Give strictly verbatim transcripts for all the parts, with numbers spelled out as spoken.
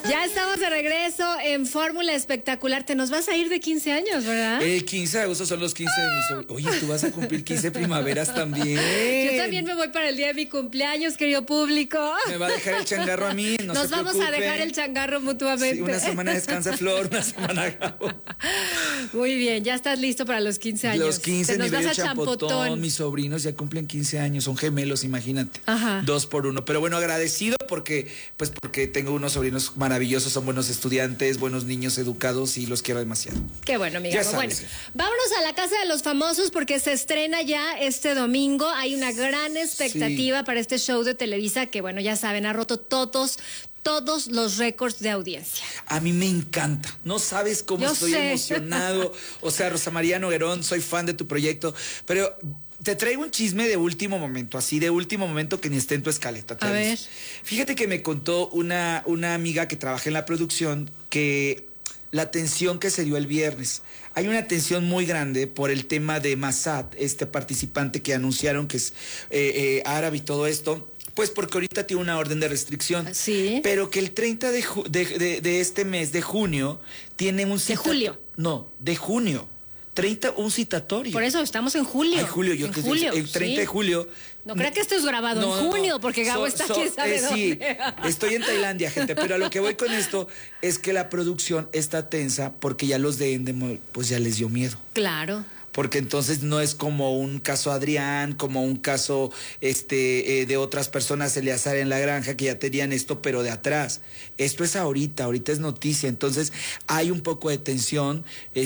Ya estamos de regreso en Fórmula Espectacular. Te nos vas a ir de quince años, ¿verdad? El quince de agosto son los quince de mi sobrino. Oye, tú vas a cumplir quince primaveras también. Yo también me voy para el día de mi cumpleaños, querido público. Me va a dejar el changarro a mí, no Nos se vamos preocupe. a dejar el changarro mutuamente. Sí, una semana descansa Flor, una semana Gabo. Muy bien, ya estás listo para los quince años. Los quince, Te nos nivel vas a champotón. Champotón. Mis sobrinos ya cumplen quince años, son gemelos, imagínate. Ajá. Dos por uno. Pero bueno, agradecido porque, pues porque tengo unos sobrinos maravillosos, son buenos estudiantes, buenos niños educados y los quiero demasiado. Qué bueno, mi Ya Gabo. Bueno, sabes. vámonos a la Casa de los Famosos porque se estrena ya este domingo. Hay una gran expectativa Sí. para este show de Televisa que, bueno, ya saben, ha roto todos, todos los récords de audiencia. A mí me encanta. No sabes cómo Yo estoy sé. emocionado. O sea, Rosa María Noguerón, soy fan de tu proyecto. Pero te traigo un chisme de último momento, así de último momento que ni esté en tu escaleta. A ver. Fíjate que me contó una, una amiga que trabaja en la producción que la tensión que se dio el viernes. Hay una tensión muy grande por el tema de Massad, este participante que anunciaron que es eh, eh, árabe y todo esto. Pues porque ahorita tiene una orden de restricción. Sí. Pero que el treinta de, ju- de, de, de este mes, de junio, tiene un cita- julio? No, de junio. treinta, un citatorio. Por eso estamos en julio. Ay, julio, yo en que julio, el treinta sí. de julio. No crea que esto es grabado No, en no, junio, no. porque Gabo So- está so- quién sabe eh, dónde. Sí, estoy en Tailandia, gente, pero a lo que voy con esto es que la producción está tensa porque ya los de Endemol, pues ya les dio miedo. Claro. Porque entonces no es como un caso Adrián, como un caso este eh, de otras personas, Eleazar en la Granja, que ya tenían esto, pero de atrás. Esto es ahorita, ahorita es noticia. Entonces hay un poco de tensión.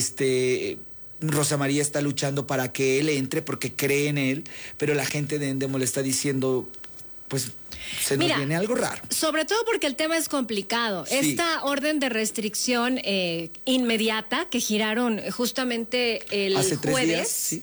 Este Rosa María está luchando para que él entre porque cree en él, pero la gente de Endemol está diciendo, pues se nos Mira, viene algo raro. Sobre todo porque el tema es complicado. Sí. Esta orden de restricción eh, inmediata que giraron justamente el Hace tres jueves días, sí.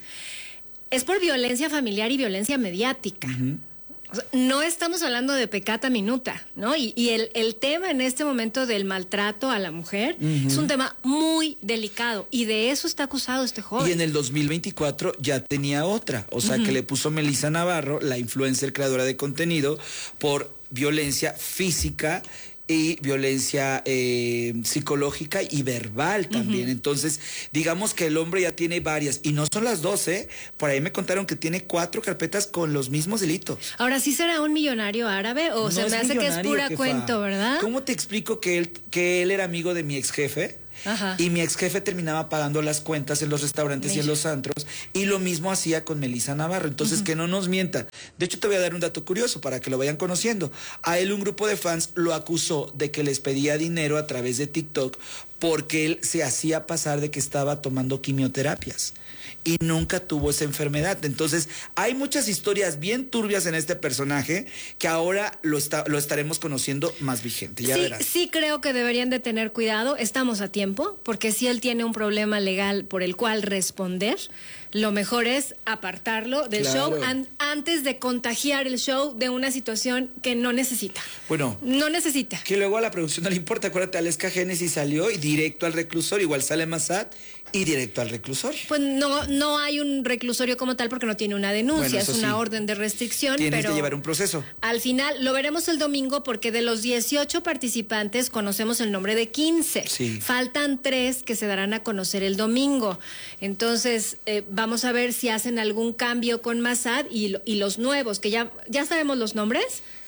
es por violencia familiar y violencia mediática. Ujú. O sea, no estamos hablando de pecata minuta, ¿no? Y, y el, el tema en este momento del maltrato a la mujer Ujú. es un tema muy delicado y de eso está acusado este joven. Y en el dos mil veinticuatro ya tenía otra, o sea, que le puso Melissa Navarro, la influencer creadora de contenido, por violencia física y violencia eh, psicológica y verbal también. Uh-huh. Entonces, digamos que el hombre ya tiene varias, y no son las dos, ¿eh? Por ahí me contaron que tiene cuatro carpetas con los mismos delitos. Ahora, ¿sí será un millonario árabe o No se es me hace que es millonario, pura jefa. cuento, verdad? ¿Cómo te explico que él, que él era amigo de mi ex jefe? Ajá. Y mi ex jefe terminaba pagando las cuentas en los restaurantes Mira. y en los antros, y lo mismo hacía con Melissa Navarro. Entonces, uh-huh. que no nos mientan. De hecho, te voy a dar un dato curioso para que lo vayan conociendo. A él un grupo de fans lo acusó de que les pedía dinero a través de TikTok porque él se hacía pasar de que estaba tomando quimioterapias y nunca tuvo esa enfermedad. Entonces, hay muchas historias bien turbias en este personaje que ahora lo, está, lo estaremos conociendo más vigente. Ya sí, verás. Sí creo que deberían de tener cuidado. Estamos a tiempo, porque si él tiene un problema legal por el cual responder, lo mejor es apartarlo del Claro. show an- antes de contagiar el show de una situación que no necesita. Bueno. No necesita. Que luego a la producción no le importa. Acuérdate, Aleska Génesis salió y directo al reclusorio. Igual sale Massad y directo al reclusorio. Pues no, no hay un reclusorio como tal porque no tiene una denuncia, Bueno, es eso una sí. orden de restricción. Tienes pero que llevar un proceso. Al final lo veremos el domingo porque de los dieciocho participantes conocemos el nombre de quince. Sí. Faltan tres que se darán a conocer el domingo. Entonces eh, vamos a ver si hacen algún cambio con Massad y, lo- y los nuevos, que ya, ya sabemos los nombres.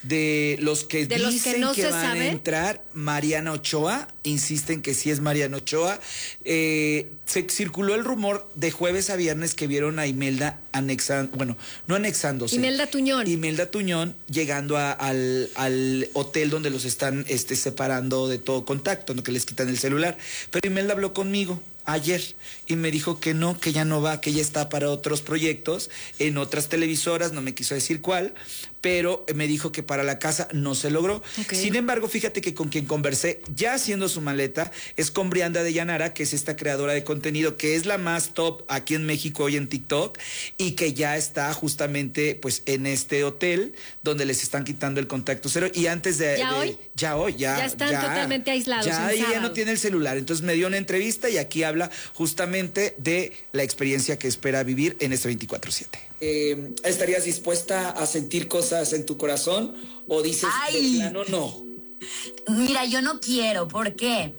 De los que De dicen los que no que se van sabe. a entrar, Mariana Ochoa, insisten que sí es Mariana Ochoa. Eh, se circuló el rumor de jueves a viernes que vieron a Imelda anexando, bueno, no anexándose. Imelda Tuñón. Imelda Tuñón llegando a- al, al hotel donde los están este, separando de todo contacto, ¿no? Que les quitan el celular. Pero Imelda habló conmigo ayer y me dijo que no, que ya no va, que ella está para otros proyectos en otras televisoras, no me quiso decir cuál, pero me dijo que para la casa no se logró. Okay. Sin embargo, fíjate que con quien conversé ya haciendo su maleta es con Brianda de Llanara, que es esta creadora de contenido que es la más top aquí en México hoy en TikTok y que ya está justamente pues en este hotel donde les están quitando el contacto cero y antes de... ¿Ya de- hoy? Ya hoy, ya. Ya están totalmente aislados, Ya, en ella ya sábado. no tiene el celular, entonces me dio una entrevista y aquí habla justamente de la experiencia que espera vivir en este veinticuatro siete. Eh, ¿Estarías dispuesta a sentir cosas en tu corazón o dices Ay. de plano no? Mira, yo no quiero, ¿por qué?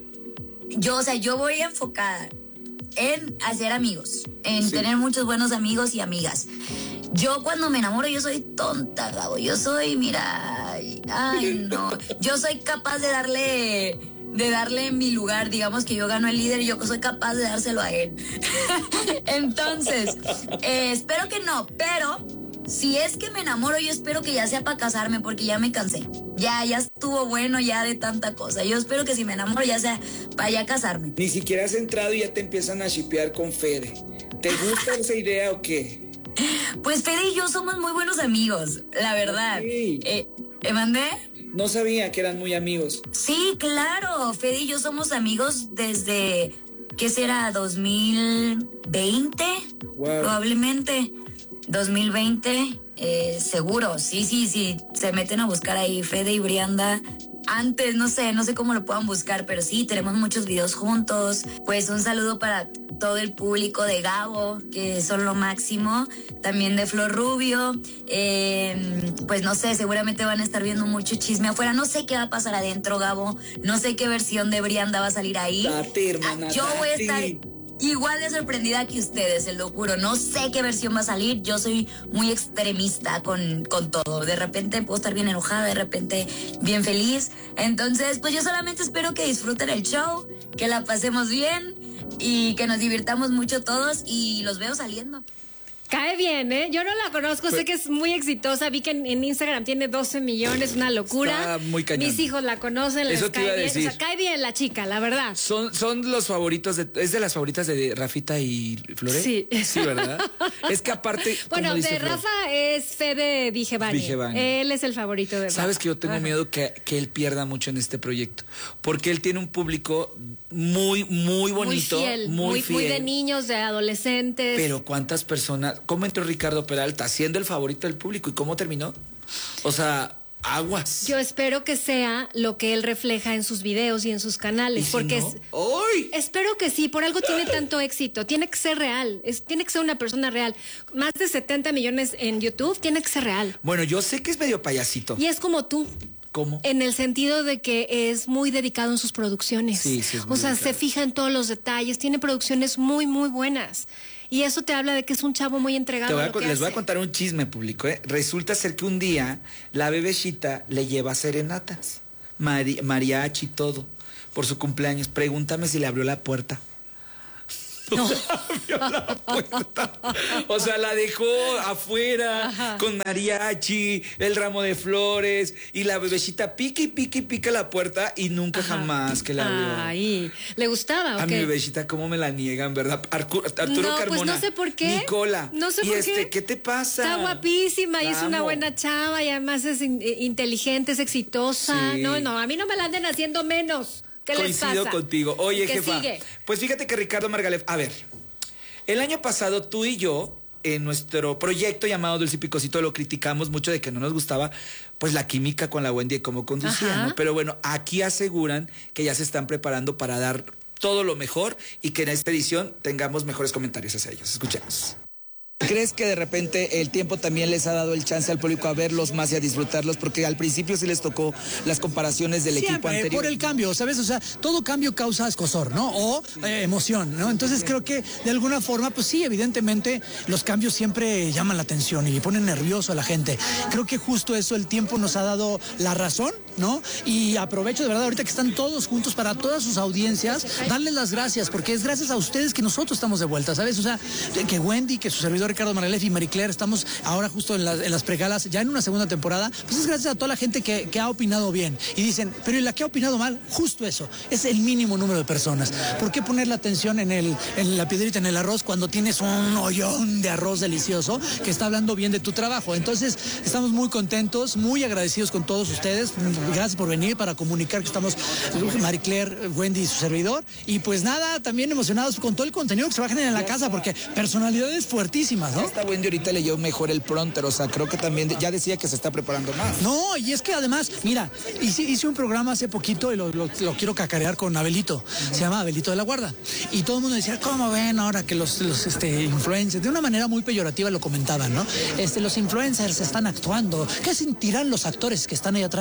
Yo, o sea, yo voy enfocada en hacer amigos, en sí. tener muchos buenos amigos y amigas. Yo cuando me enamoro, yo soy tonta, Gabo. Yo soy, mira, ay, no. Yo soy capaz de darle, de darle mi lugar. Digamos que yo gano el líder y yo soy capaz de dárselo a él. Entonces, eh, espero que no, pero si es que me enamoro, yo espero que ya sea para casarme, porque ya me cansé. Ya, ya estuvo bueno ya de tanta cosa. Yo espero que si me enamoro ya sea para ya casarme. Ni siquiera has entrado y ya te empiezan a shipear con Fede. ¿Te gusta esa idea o qué? Pues Fede y yo somos muy buenos amigos, la verdad. Okay. Eh, ¿Me mandé? No sabía que eran muy amigos. Sí, claro. Fede y yo somos amigos desde, ¿qué será? ¿dos mil veinte? Wow. Probablemente. dos mil veinte, eh, seguro. Sí, sí, sí. Se meten a buscar ahí Fede y Brianda. Antes, no sé, no sé cómo lo puedan buscar, pero sí, tenemos muchos videos juntos. Pues un saludo para todo el público de Gabo, que son lo máximo. También de Flor Rubio. Eh, pues no sé, seguramente van a estar viendo mucho chisme afuera. No sé qué va a pasar adentro, Gabo. No sé qué versión de Brianda va a salir ahí. Date, hermana, Yo voy a date. estar igual de sorprendida que ustedes, se lo juro. No sé qué versión va a salir. Yo soy muy extremista con, con todo. De repente puedo estar bien enojada, de repente bien feliz. Entonces, pues yo solamente espero que disfruten el show, que la pasemos bien y que nos divirtamos mucho todos, y los veo saliendo. Cae bien, ¿eh? Yo no la conozco, pues, sé que es muy exitosa. Vi que en, en Instagram tiene doce millones, una locura. Está muy cañón. Mis hijos la conocen, les Eso te cae iba a bien. decir. O sea, cae bien la chica, la verdad. Son, son los favoritos, de, es de las favoritas de Rafita y Flore. Sí. Sí, ¿verdad? Es que aparte... Bueno, dice de Flor, Rafa es Fede Vigevani. Vigevani. Él es el favorito de Rafa. Sabes que yo tengo Ajá. miedo que, que él pierda mucho en este proyecto, porque él tiene un público muy, muy bonito, muy fiel, muy, muy, fiel. muy de niños, de adolescentes. Pero ¿cuántas personas? ¿Cómo entró Ricardo Peralta siendo el favorito del público y cómo terminó? O sea, aguas. Yo espero que sea lo que él refleja en sus videos y en sus canales, si porque no? es, ¡Ay! espero que sí, por algo tiene tanto éxito, tiene que ser real, es, tiene que ser una persona real. Más de setenta millones en YouTube, tiene que ser real. Bueno, yo sé que es medio payasito. Y es como tú. ¿Cómo? En el sentido de que es muy dedicado en sus producciones. Sí, sí, es muy O sea, dedicado. se fija en todos los detalles, tiene producciones muy, muy buenas. Y eso te habla de que es un chavo muy entregado. Te voy a, a lo que les hace. voy a contar un chisme público, ¿eh? Resulta ser que un día la bebecita le lleva serenatas, mari, mariachi y todo, por su cumpleaños. Pregúntame si le abrió la puerta. No. Abrió la puerta. O sea, la dejó afuera. Ajá. Con mariachi, el ramo de flores, y la bebecita pica y pica y pica la puerta y nunca Ajá. jamás que la abrió. Ay, ¿le gustaba o A qué? mi bebecita, ¿cómo me la niegan, verdad? Arcu Arturo no, Carmona. Pues no sé por qué. Nicola. No sé y por este, qué. ¿qué te pasa? Está guapísima y la es una amo. buena chava y además es in inteligente, es exitosa. Sí. No, no, a mí no me la anden haciendo menos. ¿Qué Coincido les pasa? contigo. Oye, ¿Qué jefa. sigue? Pues fíjate que Ricardo Margalef, a ver, el año pasado tú y yo, en nuestro proyecto llamado Dulce y Picosito, lo criticamos mucho de que no nos gustaba, pues, la química con la Wendy y cómo conducía, Ajá. ¿no? Pero bueno, aquí aseguran que ya se están preparando para dar todo lo mejor y que en esta edición tengamos mejores comentarios hacia ellos. Escuchemos. ¿Crees que de repente el tiempo también les ha dado el chance al público a verlos más y a disfrutarlos? Porque al principio sí les tocó las comparaciones del Siempre, equipo anterior. por el cambio, ¿sabes? O sea, todo cambio causa escozor, ¿no? O eh, emoción, ¿no? Entonces creo que de alguna forma, pues sí, evidentemente los cambios siempre llaman la atención y ponen nervioso a la gente. Creo que justo eso el tiempo nos ha dado la razón, ¿no? Y aprovecho de verdad ahorita que están todos juntos para todas sus audiencias, darles las gracias, porque es gracias a ustedes que nosotros estamos de vuelta, ¿sabes? O sea, que Wendy, que su servidor Ricardo Margalef y Marie Claire estamos ahora justo en, la, en las pregalas, ya en una segunda temporada, pues es gracias a toda la gente que, que ha opinado bien. Y dicen, pero ¿y la que ha opinado mal? Justo eso, es el mínimo número de personas. ¿Por qué poner la atención en, el, en la piedrita, en el arroz, cuando tienes un hoyón de arroz delicioso que está hablando bien de tu trabajo? Entonces, estamos muy contentos, muy agradecidos con todos ustedes. Gracias por venir para comunicar que estamos Marie Claire, Wendy y su servidor. Y pues nada, también emocionados con todo el contenido que se va a generar en la casa, porque personalidades fuertísimas, ¿no? Esta Wendy ahorita leyó mejor el pronter, o sea, creo que también ya decía que se está preparando más. No, y es que además, mira, hice, hice un programa hace poquito y lo, lo, lo quiero cacarear con Abelito, uh-huh. Se llama Abelito de la Guarda, y todo el mundo decía, ¿cómo ven ahora que los, los este, influencers, de una manera muy peyorativa lo comentaban, ¿no? Este, los influencers están actuando, ¿qué sentirán los actores que están ahí atrás? Pues nada.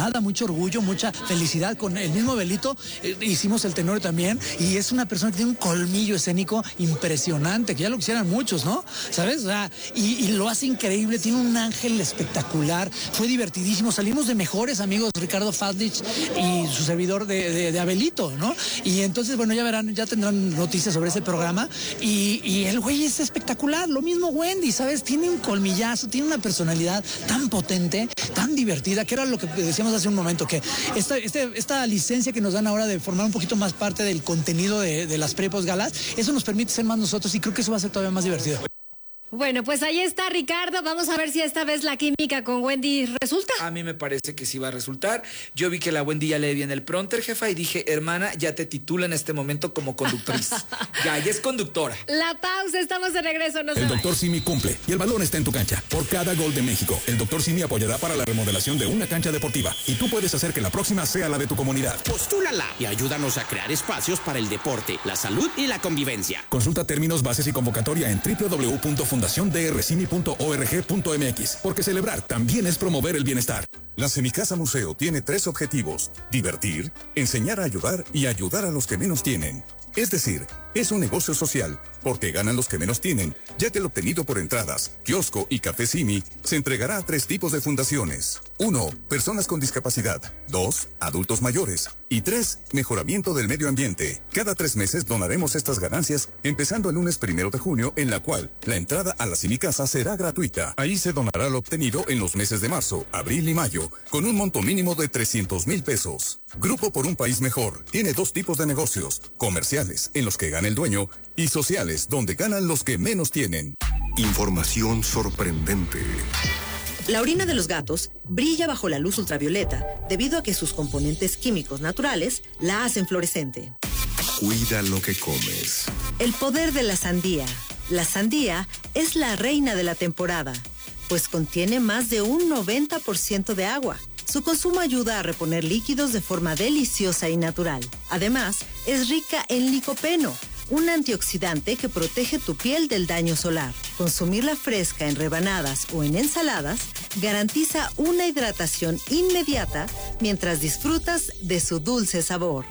da mucho orgullo, mucha felicidad. Con el mismo Abelito eh, hicimos el Tenorio también, y es una persona que tiene un colmillo escénico impresionante, que ya lo quisieran muchos, ¿no? ¿Sabes? O sea, y, y lo hace increíble, tiene un ángel espectacular, fue divertidísimo, salimos de mejores amigos, Ricardo Fadlich y su servidor de, de, de Abelito, ¿no? Y entonces, bueno, ya verán, ya tendrán noticias sobre ese programa, y, y el güey es espectacular, lo mismo Wendy, ¿sabes? Tiene un colmillazo, tiene una personalidad tan potente, tan divertida, que era lo que decíamos hace un momento, que esta, este, esta licencia que nos dan ahora de formar un poquito más parte del contenido de, de las pre-post galas, eso nos permite ser más nosotros, y creo que eso va a ser todavía más divertido. Bueno, pues ahí está, Ricardo. Vamos a ver si esta vez la química con Wendy resulta. A mí me parece que sí va a resultar. Yo vi que la Wendy ya le vi en el pronter, jefa, y dije, hermana, ya te titula en este momento como conductriz. Ya, ya es conductora. La pausa, estamos de regreso. No se El vayan. doctor Simi cumple y el balón está en tu cancha. Por cada gol de México, el doctor Simi apoyará para la remodelación de una cancha deportiva, y tú puedes hacer que la próxima sea la de tu comunidad. Postúlala y ayúdanos a crear espacios para el deporte, la salud y la convivencia. Consulta términos, bases y convocatoria en doble u doble u doble u punto fundación d r simi punto org punto m x, porque celebrar también es promover el bienestar. La Semicasa Museo tiene tres objetivos: divertir, enseñar a ayudar y ayudar a los que menos tienen. Es decir, es un negocio social, porque ganan los que menos tienen, ya que el obtenido por entradas, kiosco y café Simi se entregará a tres tipos de fundaciones. Uno, personas con discapacidad. Dos, adultos mayores. Y tres, mejoramiento del medio ambiente. Cada tres meses donaremos estas ganancias, empezando el lunes primero de junio, en la cual la entrada a la Semicasa será gratuita. Ahí se donará lo obtenido en los meses de marzo, abril y mayo, con un monto mínimo de trescientos mil pesos. Grupo por un País Mejor tiene dos tipos de negocios: comerciales, en los que gana el dueño, y sociales, donde ganan los que menos tienen. Información sorprendente. La orina de los gatos brilla bajo la luz ultravioleta debido a que sus componentes químicos naturales la hacen fluorescente. Cuida lo que comes. El poder de la sandía. La sandía es la reina de la temporada, pues contiene más de un noventa por ciento de agua. Su consumo ayuda a reponer líquidos de forma deliciosa y natural. Además, es rica en licopeno, un antioxidante que protege tu piel del daño solar. Consumirla fresca en rebanadas o en ensaladas garantiza una hidratación inmediata mientras disfrutas de su dulce sabor.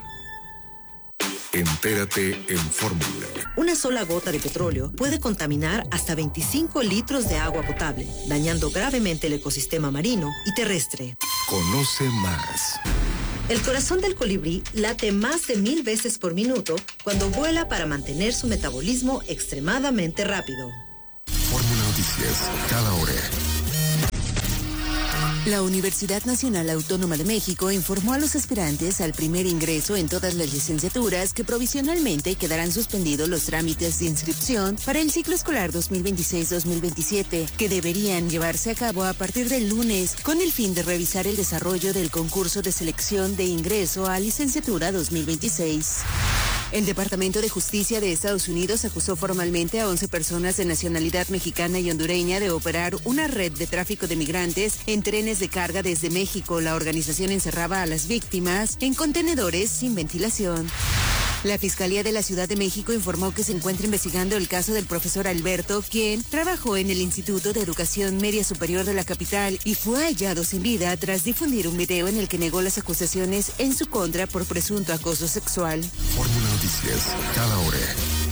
Entérate en Fórmula. Una sola gota de petróleo puede contaminar hasta veinticinco litros de agua potable, dañando gravemente el ecosistema marino y terrestre. Conoce más. El corazón del colibrí late más de mil veces por minuto cuando vuela para mantener su metabolismo extremadamente rápido. Fórmula Noticias, cada hora. La Universidad Nacional Autónoma de México informó a los aspirantes al primer ingreso en todas las licenciaturas que provisionalmente quedarán suspendidos los trámites de inscripción para el ciclo escolar dos mil veintiséis dos mil veintisiete, que deberían llevarse a cabo a partir del lunes, con el fin de revisar el desarrollo del concurso de selección de ingreso a licenciatura dos mil veintiséis. El Departamento de Justicia de Estados Unidos acusó formalmente a once personas de nacionalidad mexicana y hondureña de operar una red de tráfico de migrantes en trenes de carga desde México. La organización encerraba a las víctimas en contenedores sin ventilación. La Fiscalía de la Ciudad de México informó que se encuentra investigando el caso del profesor Alberto, quien trabajó en el Instituto de Educación Media Superior de la capital y fue hallado sin vida tras difundir un video en el que negó las acusaciones en su contra por presunto acoso sexual. Fórmula Noticias, cada hora.